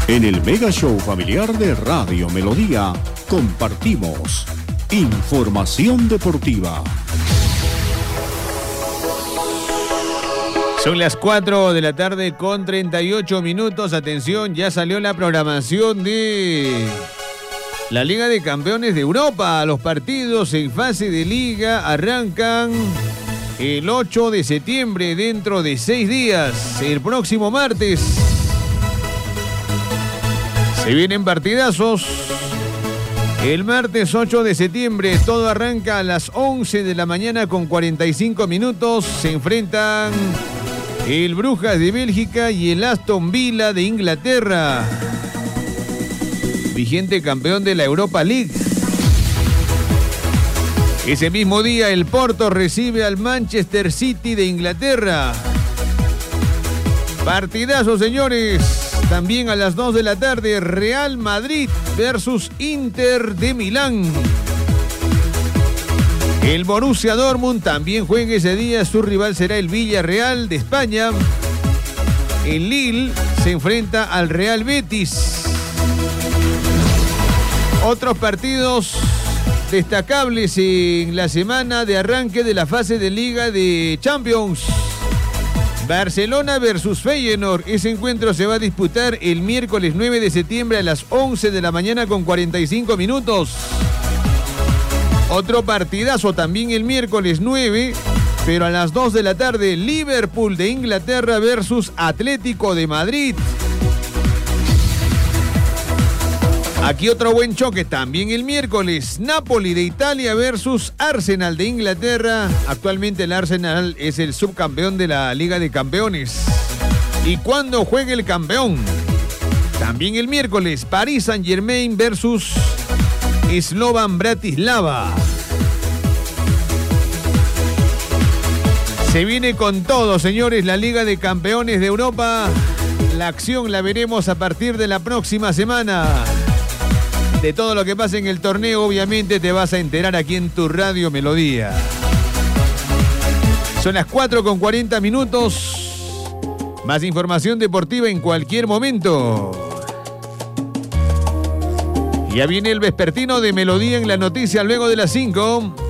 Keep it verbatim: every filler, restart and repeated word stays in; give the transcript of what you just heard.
En el Mega Show familiar de Radio Melodía, compartimos información deportiva. Son las cuatro de la tarde con treinta y ocho minutos. Atención, ya salió la programación de la Liga de Campeones de Europa. Los partidos en fase de liga arrancan el ocho de septiembre, dentro de seis días, el próximo martes. Se vienen partidazos. El martes ocho de septiembre, todo arranca a las once de la mañana con cuarenta y cinco minutos. Se enfrentan el Brujas de Bélgica y el Aston Villa de Inglaterra, vigente campeón de la Europa League. Ese mismo día, el Porto recibe al Manchester City de Inglaterra. Partidazo, señores. También a las dos de la tarde, Real Madrid versus Inter de Milán. El Borussia Dortmund también juega ese día. Su rival será el Villarreal de España. El Lille se enfrenta al Real Betis. Otros partidos destacables en la semana de arranque de la fase de Liga de Champions. Barcelona versus Feyenoord. Ese encuentro se va a disputar el miércoles nueve de septiembre a las once de la mañana con cuarenta y cinco minutos. Otro partidazo también el miércoles nueve, pero a las dos de la tarde, Liverpool de Inglaterra versus Atlético de Madrid. Aquí otro buen choque también el miércoles, Napoli de Italia versus Arsenal de Inglaterra. Actualmente el Arsenal es el subcampeón de la Liga de Campeones. ¿Y cuándo juega el campeón? También el miércoles, Paris Saint-Germain versus Slovan Bratislava. Se viene con todo, señores, la Liga de Campeones de Europa. La acción la veremos a partir de la próxima semana. De todo lo que pasa en el torneo, obviamente te vas a enterar aquí en tu Radio Melodía. Son las cuatro con cuarenta minutos. Más información deportiva en cualquier momento. Ya viene el vespertino de Melodía en la noticia luego de las cinco.